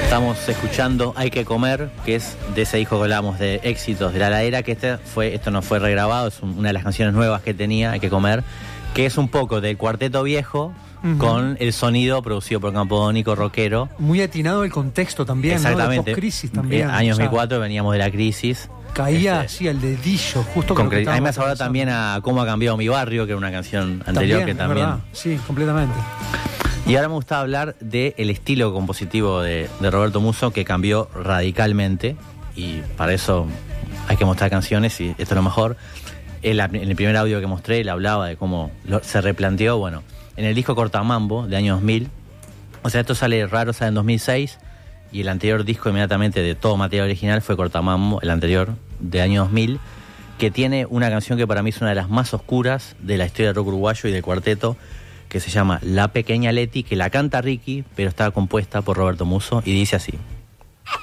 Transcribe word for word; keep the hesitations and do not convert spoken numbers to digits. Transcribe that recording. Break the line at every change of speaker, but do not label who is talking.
Estamos escuchando Hay que comer, que es de ese disco que hablábamos de éxitos de La Heladera, que este fue, esto no fue regrabado, es un, una de las canciones nuevas que tenía, Hay que comer, que es un poco del Cuarteto Viejo, uh-huh, con el sonido producido por Campodónico, rockero.
Muy atinado el contexto también,
exactamente,
¿no? De post-crisis también.
Eh, años
o sea,
dos mil cuatro veníamos de la crisis.
Caía
este,
así al dedillo, justo con
con
lo que
cre- A mí me
estábamos
hace ahora
pensando.
también a Cómo ha cambiado mi barrio, que era una canción anterior
También,
que
es
también...
verdad. Sí, completamente.
Y ahora me gusta hablar del estilo compositivo de, de Roberto Musso, que cambió radicalmente, y para eso hay que mostrar canciones, y esto es lo mejor. En, la, en el primer audio que mostré, él hablaba de cómo lo, se replanteó, bueno, en el disco Cortamambo, de año dos mil, o sea, esto sale raro, sale en dos mil seis, y el anterior disco inmediatamente de todo material original fue Cortamambo, el anterior, de año dos mil, que tiene una canción que para mí es una de las más oscuras de la historia del rock uruguayo y del cuarteto, que se llama La Pequeña Leti, que la canta Ricky, pero está compuesta por Roberto Musso, y dice así.